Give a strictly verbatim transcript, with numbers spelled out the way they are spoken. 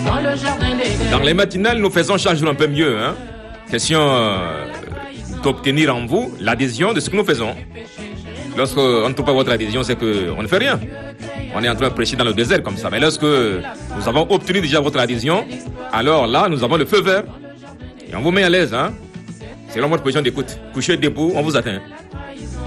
Dans les matinales, nous faisons chaque jour un peu mieux. Hein? Question euh, d'obtenir en vous l'adhésion de ce que nous faisons. Lorsqu'on ne trouve pas votre adhésion, c'est qu'on ne fait rien. On est en train de prêcher dans le désert comme ça. Mais lorsque nous avons obtenu déjà votre adhésion, alors là, nous avons le feu vert. Et on vous met à l'aise. Hein? Selon votre position d'écoute. Couchez debout, on vous atteint.